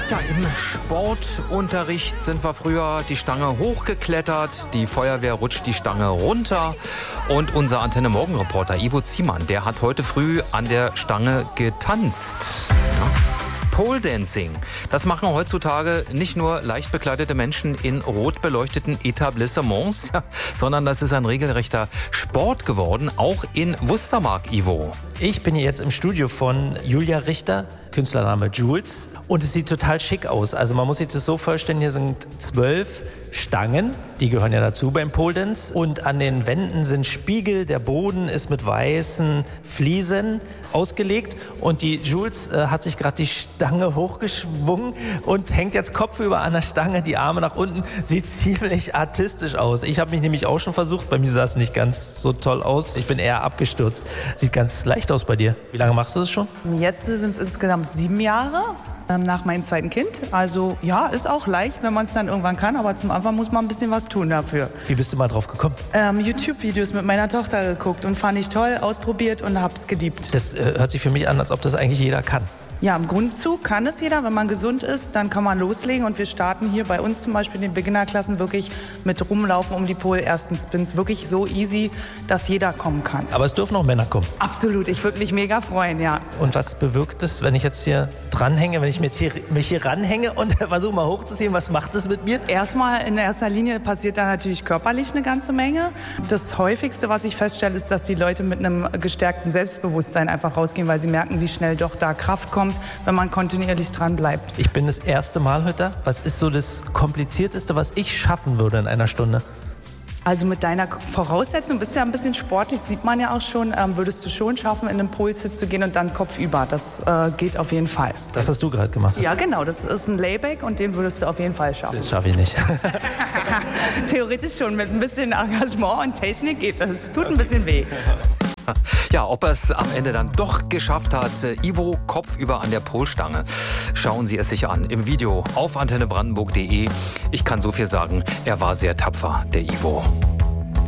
Ja, im Sportunterricht sind wir früher die Stange hochgeklettert, die Feuerwehr rutscht die Stange runter und unser Antenne Morgen Reporter Ivo Ziemann, der hat heute früh an der Stange getanzt. Pole Dancing. Das machen heutzutage nicht nur leicht bekleidete Menschen in rot beleuchteten Etablissements, sondern das ist ein regelrechter Sport geworden, auch in Wustermark, Ivo. Ich bin hier jetzt im Studio von Julia Richter, Künstlername Jules. Und es sieht total schick aus. Also man muss sich das so vorstellen, hier sind 12 Stangen, die gehören ja dazu beim Pole Dance. Und an den Wänden sind Spiegel, der Boden ist mit weißen Fliesen ausgelegt. Und die Jules hat sich gerade die Stange hochgeschwungen und hängt jetzt kopfüber an der Stange, die Arme nach unten. Sieht ziemlich artistisch aus. Ich habe mich nämlich auch schon versucht, bei mir sah es nicht ganz so toll aus. Ich bin eher abgestürzt. Sieht ganz leicht aus bei dir. Wie lange machst du das schon? Jetzt sind es insgesamt 7 Jahre. Nach meinem zweiten Kind. Also ja, ist auch leicht, wenn man es dann irgendwann kann, aber zum Anfang muss man ein bisschen was tun dafür. Wie bist du mal drauf gekommen? YouTube-Videos mit meiner Tochter geguckt und fand ich toll, ausprobiert und hab's geliebt. Das hört sich für mich an, als ob das eigentlich jeder kann. Ja, im Grundzug kann es jeder. Wenn man gesund ist, dann kann man loslegen. Und wir starten hier bei uns zum Beispiel in den Beginnerklassen wirklich mit Rumlaufen um die Pole, ersten Spins. Wirklich so easy, dass jeder kommen kann. Aber es dürfen auch Männer kommen. Absolut, ich würde mich mega freuen, ja. Und was bewirkt es, wenn ich jetzt hier dranhänge, wenn ich mich hier ranhänge und versuche mal hochzuziehen, was macht es mit mir? Erstmal in erster Linie passiert da natürlich körperlich eine ganze Menge. Das häufigste, was ich feststelle, ist, dass die Leute mit einem gestärkten Selbstbewusstsein einfach rausgehen, weil sie merken, wie schnell doch da Kraft kommt, wenn man kontinuierlich dran bleibt. Ich bin das erste Mal heute da. Was ist so das Komplizierteste, was ich schaffen würde in einer Stunde? Also mit deiner Voraussetzung, bist ja ein bisschen sportlich, sieht man ja auch schon, würdest du schon schaffen, in einen Pole-Sit zu gehen und dann kopfüber. Das geht auf jeden Fall. Das hast du gerade gemacht? Ja, genau. Das ist ein Layback und den würdest du auf jeden Fall schaffen. Das schaffe ich nicht. Theoretisch schon. Mit ein bisschen Engagement und Technik geht das. Tut ein bisschen weh. Ja, ob er es am Ende dann doch geschafft hat, Ivo kopfüber an der Polstange. Schauen Sie es sich an im Video auf antennebrandenburg.de. Ich kann so viel sagen, er war sehr tapfer, der Ivo.